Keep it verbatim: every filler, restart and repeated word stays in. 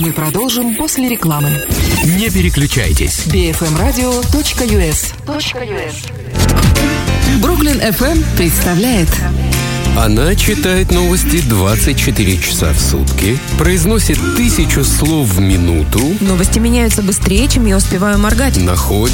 Мы продолжим после рекламы. Не переключайтесь. би эф эм радио точка ю эс. Бруклин эф эм представляет. Она читает новости двадцать четыре часа в сутки, произносит тысячу слов в минуту, Новости меняются быстрее, чем я успеваю моргать. находит